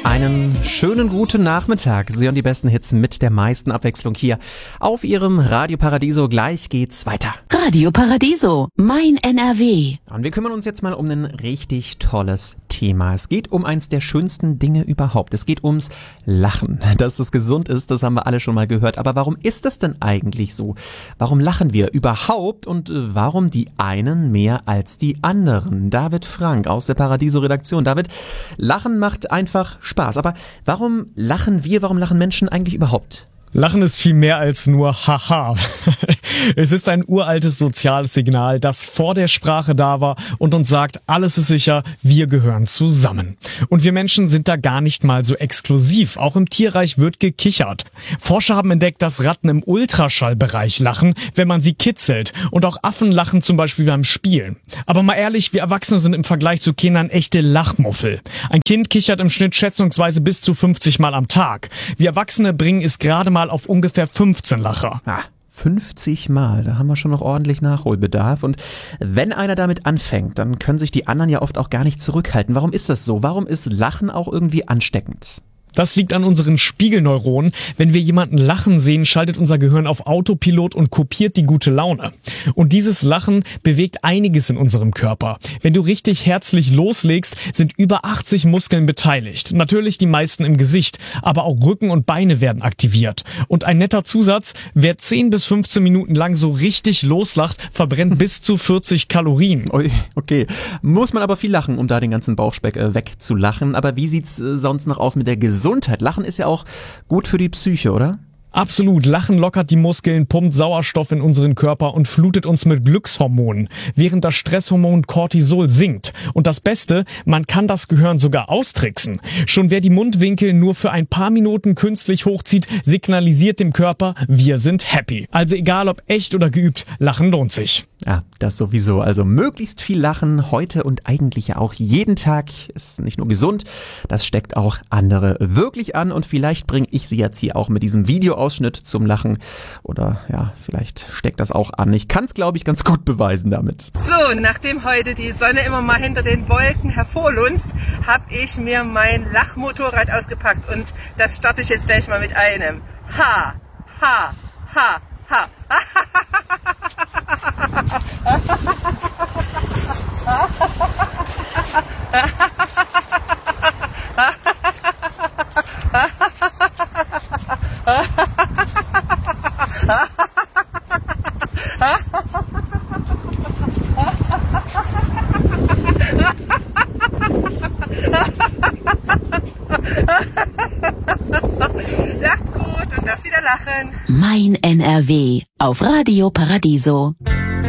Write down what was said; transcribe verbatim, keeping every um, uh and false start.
Einen schönen guten Nachmittag. Sie hören die besten Hits mit der meisten Abwechslung hier auf Ihrem Radio Paradiso. Gleich geht's weiter. Radio Paradiso, mein N R W. Und wir kümmern uns jetzt mal um ein richtig tolles Thema. Es geht um eins der schönsten Dinge überhaupt. Es geht ums Lachen. Dass es gesund ist, das haben wir alle schon mal gehört. Aber warum ist das denn eigentlich so? Warum lachen wir überhaupt und warum die einen mehr als die anderen? David Frank aus der Paradiso-Redaktion. David, Lachen macht einfach Spaß. Aber warum lachen wir, warum lachen Menschen eigentlich überhaupt? Lachen ist viel mehr als nur Haha. Es ist ein uraltes soziales Signal, das vor der Sprache da war und uns sagt, alles ist sicher, wir gehören zusammen. Und wir Menschen sind da gar nicht mal so exklusiv. Auch im Tierreich wird gekichert. Forscher haben entdeckt, dass Ratten im Ultraschallbereich lachen, wenn man sie kitzelt. Und auch Affen lachen zum Beispiel beim Spielen. Aber mal ehrlich, wir Erwachsene sind im Vergleich zu Kindern echte Lachmuffel. Ein Kind kichert im Schnitt schätzungsweise bis zu fünfzig Mal am Tag. Wir Erwachsene bringen es gerade mal auf ungefähr fünfzehn Lacher. Ah, fünfzig Mal, da haben wir schon noch ordentlich Nachholbedarf. Und wenn einer damit anfängt, dann können sich die anderen ja oft auch gar nicht zurückhalten. Warum ist das so? Warum ist Lachen auch irgendwie ansteckend? Das liegt an unseren Spiegelneuronen. Wenn wir jemanden lachen sehen, schaltet unser Gehirn auf Autopilot und kopiert die gute Laune. Und dieses Lachen bewegt einiges in unserem Körper. Wenn du richtig herzlich loslegst, sind über achtzig Muskeln beteiligt. Natürlich die meisten im Gesicht, aber auch Rücken und Beine werden aktiviert. Und ein netter Zusatz, wer zehn bis fünfzehn Minuten lang so richtig loslacht, verbrennt bis zu vierzig Kalorien. Okay, muss man aber viel lachen, um da den ganzen Bauchspeck äh, wegzulachen. Aber wie sieht's äh, sonst noch aus mit der Gesundheit? Gesundheit. Lachen ist ja auch gut für die Psyche, oder? Absolut. Lachen lockert die Muskeln, pumpt Sauerstoff in unseren Körper und flutet uns mit Glückshormonen, während das Stresshormon Cortisol sinkt. Und das Beste, man kann das Gehirn sogar austricksen. Schon wer die Mundwinkel nur für ein paar Minuten künstlich hochzieht, signalisiert dem Körper, wir sind happy. Also egal ob echt oder geübt, Lachen lohnt sich. Ja, das sowieso. Also möglichst viel lachen, heute und eigentlich ja auch jeden Tag. Ist nicht nur gesund, das steckt auch andere wirklich an. Und vielleicht bringe ich Sie jetzt hier auch mit diesem Videoausschnitt zum Lachen. Oder ja, vielleicht steckt das auch an. Ich kann es, glaube ich, ganz gut beweisen damit. So, nachdem heute die Sonne immer mal hinter den Wolken hervorlunzt, habe ich mir mein Lachmotorrad ausgepackt. Und das starte ich jetzt gleich mal mit einem. Ha, ha, ha, ha. Macht's gut und darf wieder lachen. Mein N R W auf Radio Paradiso.